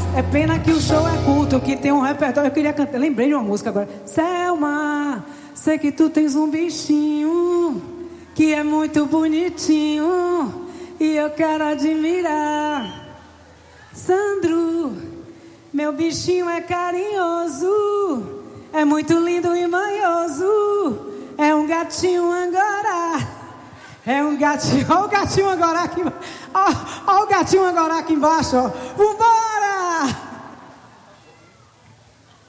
É pena que o show é curto, que tem um repertório. Eu queria cantar, lembrei de uma música agora. Selma, sei que tu tens um bichinho que é muito bonitinho e eu quero admirar. Sandro, meu bichinho é carinhoso, é muito lindo e manhoso, é um gatinho angorá. É um gatinho, olha o gatinho agora aqui, olha o gatinho agora aqui embaixo, ó. Vambora!